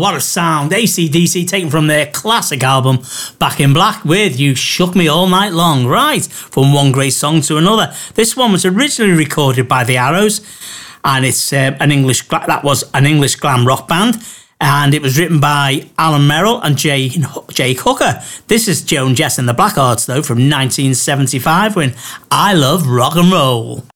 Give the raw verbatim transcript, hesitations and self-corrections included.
what a sound. A C D C taken from their classic album, Back in Black, with You Shook Me All Night Long. Right, from one great song to another. This one was originally recorded by The Arrows, and it's uh, an English, that was an English glam rock band, and it was written by Alan Merrill and Jay, Jake Hooker. This is Joan Jett and the Blackhearts, though, from nineteen seventy-five, when I Love Rock and Roll.